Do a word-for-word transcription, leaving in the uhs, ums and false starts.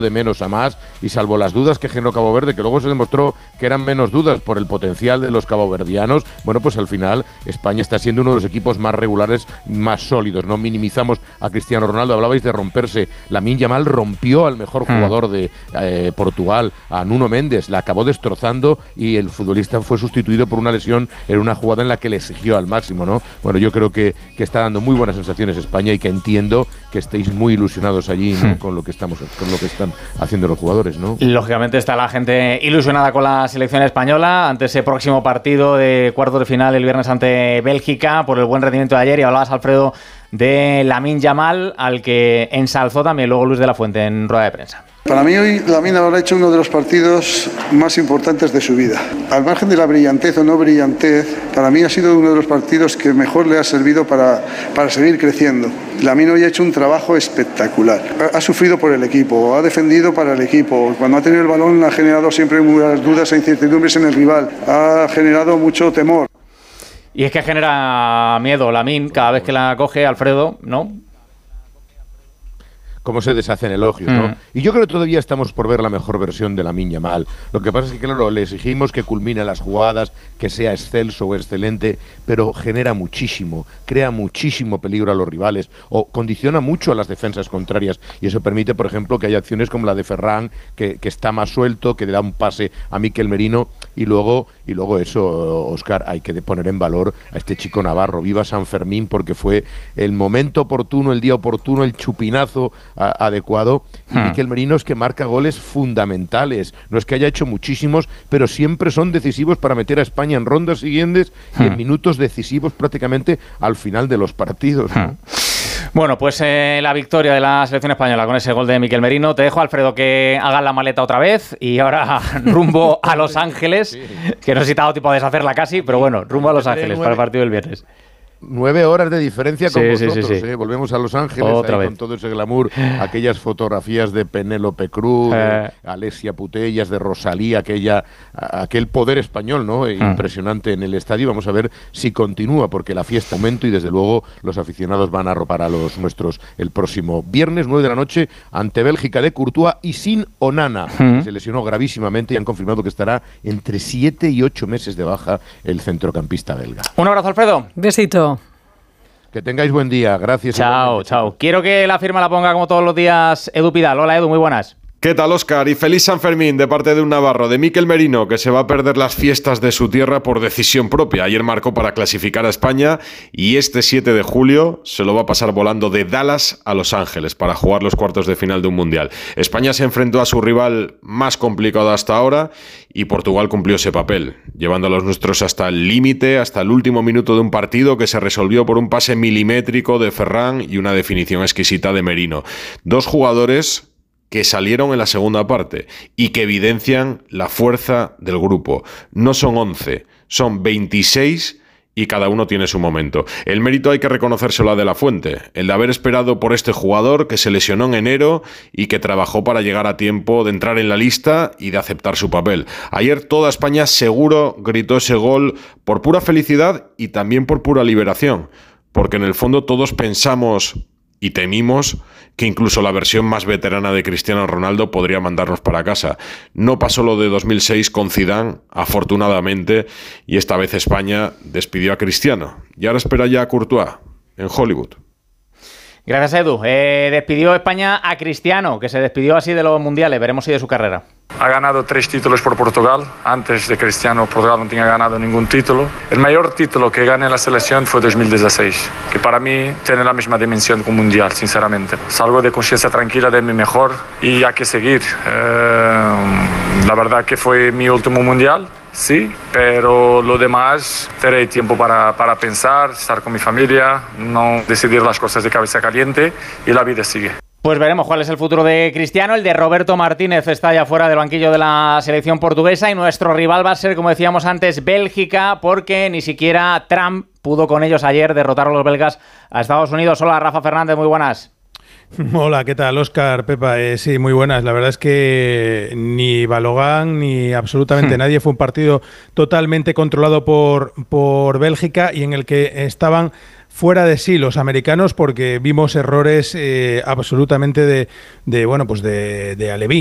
de menos a más, y salvo las dudas que generó Cabo Verde, que luego se demostró que eran menos dudas por el potencial de los caboverdianos, bueno, pues al final España está siendo uno de los equipos más regulares, más sólidos. No minimizamos a Cristiano Ronaldo, hablabais de romperse. Lamine Yamal rompió al mejor jugador de eh, Portugal, a Nuno Méndez, la acabó destrozando, y el futbolista fue sustituido por una lesión en una jugada en la que le exigió al máximo, ¿no? Bueno, yo creo que, que está dando muy buenas sensaciones España, y que entiendo que estéis muy ilusionados allí, ¿no? con lo que estamos, con lo que están haciendo los jugadores, ¿no? Lógicamente está la gente ilusionada con la selección española ante ese próximo partido de cuartos de final el viernes ante Bélgica, por el buen rendimiento de ayer. Y hablabas, Alfredo, de Lamine Yamal, al que ensalzó también luego Luis de la Fuente en rueda de prensa. Para mí hoy Lamine habrá hecho uno de los partidos más importantes de su vida. Al margen de la brillantez o no brillantez, para mí ha sido uno de los partidos que mejor le ha servido para, para seguir creciendo. Lamine hoy ha hecho un trabajo espectacular. Ha, ha sufrido por el equipo, ha defendido para el equipo. Cuando ha tenido el balón ha generado siempre muchas dudas e incertidumbres en el rival. Ha generado mucho temor. Y es que genera miedo Lamine cada vez que la coge, Alfredo, ¿no? Cómo se deshacen elogios, ¿no? Mm. Y yo creo que todavía estamos por ver la mejor versión de Lamine Yamal. Lo que pasa es que, claro, le exigimos que culmine las jugadas, que sea excelso o excelente, pero genera muchísimo, crea muchísimo peligro a los rivales, o condiciona mucho a las defensas contrarias, y eso permite, por ejemplo, que haya acciones como la de Ferran, que, que está más suelto, que le da un pase a Mikel Merino, y luego, y luego eso, Óscar, hay que poner en valor a este chico navarro. Viva San Fermín, porque fue el momento oportuno, el día oportuno, el chupinazo A, adecuado. Y hmm. Mikel Merino es que marca goles fundamentales. No es que haya hecho muchísimos, pero siempre son decisivos para meter a España en rondas siguientes hmm. y en minutos decisivos prácticamente al final de los partidos, ¿no? Hmm. Bueno, pues eh, la victoria de la selección española con ese gol de Mikel Merino. Te dejo, Alfredo, que hagas la maleta otra vez, y ahora rumbo a Los Ángeles, sí. que no he citado tipo a deshacerla casi, pero bueno, rumbo a Los Ángeles para el partido del viernes. Nueve horas de diferencia con sí, vosotros, sí, sí, sí. ¿eh? Volvemos a Los Ángeles Otra ahí vez. Con todo ese glamour, aquellas fotografías de Penélope Cruz, eh. de Alessia Putellas, de Rosalía, aquella, aquel poder español, ¿no? Mm. Impresionante en el estadio. Vamos a ver si continúa, porque la fiesta aumenta, y desde luego los aficionados van a arropar a los nuestros el próximo viernes, nueve de la noche, ante Bélgica de Courtois y sin Onana. Mm. Se lesionó gravísimamente y han confirmado que estará entre siete y ocho meses de baja el centrocampista belga. Un abrazo, Alfredo. Besito. Que tengáis buen día, gracias. Chao, chao. Quiero que la firma la ponga como todos los días Edu Pidal. Hola, Edu, muy buenas. ¿Qué tal, Óscar? Y feliz San Fermín de parte de un navarro, de Mikel Merino, que se va a perder las fiestas de su tierra por decisión propia. Ayer marcó para clasificar a España, y este siete de julio se lo va a pasar volando de Dallas a Los Ángeles para jugar los cuartos de final de un mundial. España se enfrentó a su rival más complicado hasta ahora, y Portugal cumplió ese papel, llevando a los nuestros hasta el límite, hasta el último minuto de un partido que se resolvió por un pase milimétrico de Ferran y una definición exquisita de Merino. Dos jugadores que salieron en la segunda parte y que evidencian la fuerza del grupo. No son once, son veintiséis, y cada uno tiene su momento. El mérito hay que reconocérselo a De la Fuente, el de haber esperado por este jugador que se lesionó en enero y que trabajó para llegar a tiempo de entrar en la lista y de aceptar su papel. Ayer toda España seguro gritó ese gol por pura felicidad y también por pura liberación, porque en el fondo todos pensamos y temimos que incluso la versión más veterana de Cristiano Ronaldo podría mandarnos para casa. No pasó lo de dos mil seis con Zidane, afortunadamente, y esta vez España despidió a Cristiano. Y ahora espera ya a Courtois, en Hollywood. Gracias, Edu. Eh, despidió España a Cristiano, que se despidió así de los mundiales. Veremos si de su carrera. Ha ganado tres títulos por Portugal. Antes de Cristiano, Portugal no tenía ganado ningún título. El mayor título que gané en la selección fue dos mil dieciséis, que para mí tiene la misma dimensión que un mundial, sinceramente. Salgo de conciencia tranquila de mi mejor y hay que seguir. Eh, la verdad que fue mi último mundial, sí, pero lo demás tendré tiempo para, para pensar, estar con mi familia, no decidir las cosas de cabeza caliente, y la vida sigue. Pues veremos cuál es el futuro de Cristiano. El de Roberto Martínez está ya fuera del banquillo de la selección portuguesa, y nuestro rival va a ser, como decíamos antes, Bélgica, porque ni siquiera Trump pudo con ellos ayer derrotar a los belgas a Estados Unidos. Hola, Rafa Fernández, muy buenas. Hola, ¿qué tal, Óscar, Pepa? Eh, sí, muy buenas. La verdad es que ni Balogan ni absolutamente nadie. Fue un partido totalmente controlado por, por Bélgica, y en el que estaban fuera de sí los americanos porque vimos errores eh, absolutamente de, de, bueno, pues de, de alevín.